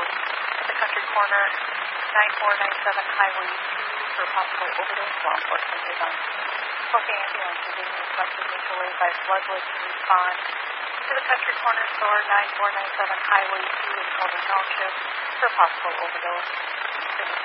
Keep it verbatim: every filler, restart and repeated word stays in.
overdose. At the Country Corner, nine four nine seven Highway two for possible overdose. Law enforcement is on. Smoking ambulance is being requested mutually by Floodwood to respond to the Country Corner store, nine four nine seven Highway two in Culver Township for possible overdose.